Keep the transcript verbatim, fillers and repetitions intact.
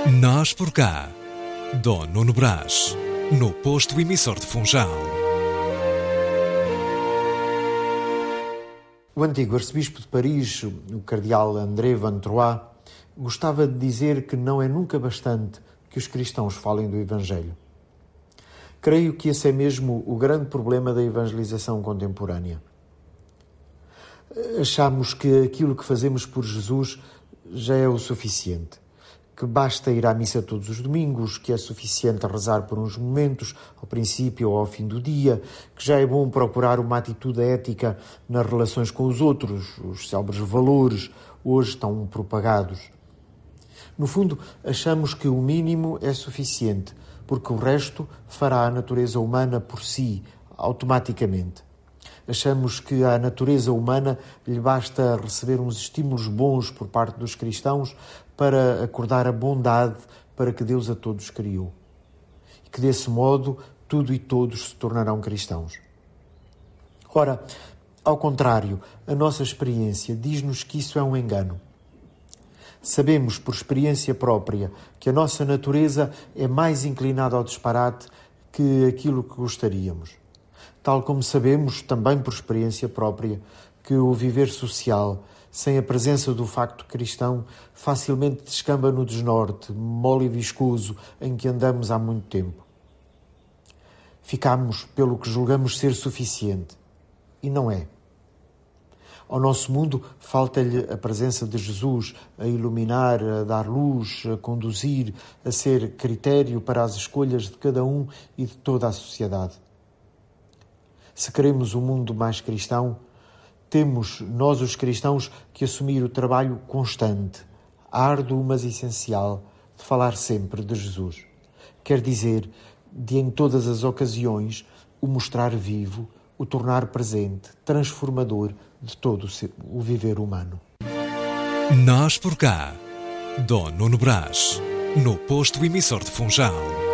Nós por cá, Dom Nuno Brás, no posto emissor de Funchal. O antigo arcebispo de Paris, o cardeal André Van Troyes, gostava de dizer que não é nunca bastante que os cristãos falem do Evangelho. Creio que esse é mesmo o grande problema da evangelização contemporânea. Achamos que aquilo que fazemos por Jesus já é o suficiente, que basta ir à missa todos os domingos, que é suficiente rezar por uns momentos, ao princípio ou ao fim do dia, que já é bom procurar uma atitude ética nas relações com os outros, os célebres valores hoje tão propagados. No fundo, achamos que o mínimo é suficiente, porque o resto fará a natureza humana por si, automaticamente. Achamos que à natureza humana lhe basta receber uns estímulos bons por parte dos cristãos para acordar a bondade para que Deus a todos criou. E que desse modo tudo e todos se tornarão cristãos. Ora, ao contrário, a nossa experiência diz-nos que isso é um engano. Sabemos por experiência própria que a nossa natureza é mais inclinada ao disparate que aquilo que gostaríamos. Tal como sabemos, também por experiência própria, que o viver social, sem a presença do facto cristão, facilmente descamba no desnorte, mole e viscoso, em que andamos há muito tempo. Ficamos pelo que julgamos ser suficiente, e não é. Ao nosso mundo falta-lhe a presença de Jesus a iluminar, a dar luz, a conduzir, a ser critério para as escolhas de cada um e de toda a sociedade. Se queremos um mundo mais cristão, temos, nós os cristãos, que assumir o trabalho constante, árduo, mas essencial, de falar sempre de Jesus. Quer dizer, de em todas as ocasiões, o mostrar vivo, o tornar presente, transformador de todo o viver humano. Nós por cá, Dom Nuno Brás, no posto emissor de Funchal.